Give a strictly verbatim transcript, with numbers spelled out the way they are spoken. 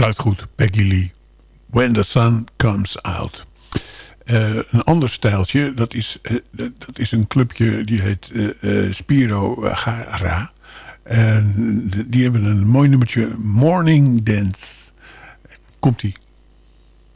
fluit goed, Peggy Lee. When the Sun Comes Out. Uh, een ander stijltje, dat is, uh, dat is een clubje die heet uh, uh, Spiro Gara. En die hebben een mooi nummertje, Morning Dance. Komt-ie.